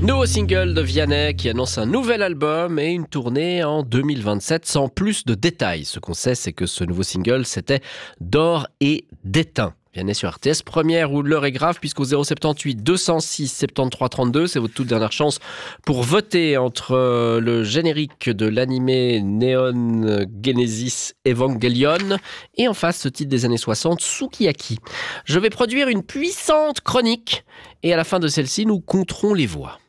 Nouveau single de Vianney qui annonce un nouvel album et une tournée en 2027 sans plus de détails. Ce qu'on sait, c'est que ce nouveau single, c'était D'or et d'étain. Vianney sur RTS, première où l'heure est grave puisqu'au 078 206 73 32, c'est votre toute dernière chance pour voter entre le générique de l'animé Neon Genesis Evangelion et en face ce titre des années 60, Sukiyaki. Je vais produire une puissante chronique et à la fin de celle-ci, nous compterons les voix.